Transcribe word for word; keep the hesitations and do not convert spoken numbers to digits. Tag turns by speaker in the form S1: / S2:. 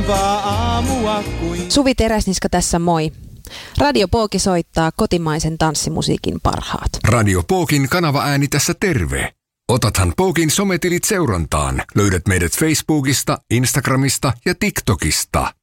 S1: Suvi Teräsniska tässä, moi. Radio Pooki soittaa kotimaisen tanssimusiikin parhaat.
S2: Radio Pookin kanavaääni tässä terve. Otathan Pookin sometilit seurantaan. Löydät meidät Facebookista, Instagramista ja TikTokista.